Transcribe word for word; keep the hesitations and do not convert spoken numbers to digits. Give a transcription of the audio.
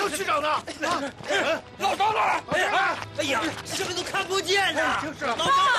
张区长呢？啊， 老张呢？哎呀，哎呀，什么都看不见呐！ 就是老张。